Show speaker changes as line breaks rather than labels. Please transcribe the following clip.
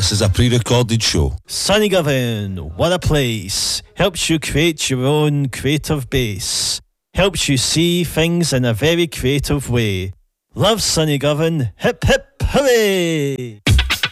This is a pre-recorded show.
Sunnygovan, what a place. Helps you create your own creative base. Helps you see things in a very creative way. Love Sunnygovan. Hip hip hooray!